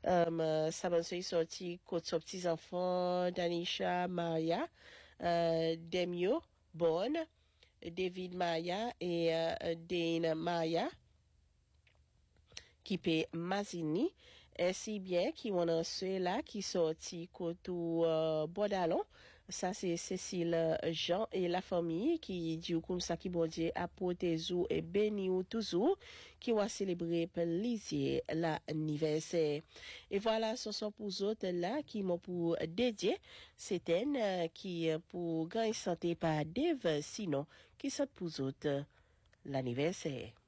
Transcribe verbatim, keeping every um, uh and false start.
Um, ça m'a sorti côté ses petits enfants, Danisha, Maria, euh, Demio, Bon, David Maya et euh, Dane Maya, qui paie Mazini, ainsi bien qui on a ceux-là qui sorti côté euh, Bodalon. Ça c'est Cécile Jean et la famille qui dit comme ça qui bon Dieu apporter zou et béni ou toujours qui va célébrer plaisir l'anniversaire. Et voilà ce sont pour autres là qui m'ont pour dédier c'est un qui pour gagner santé par Dave sinon qui sont pour autres l'anniversaire.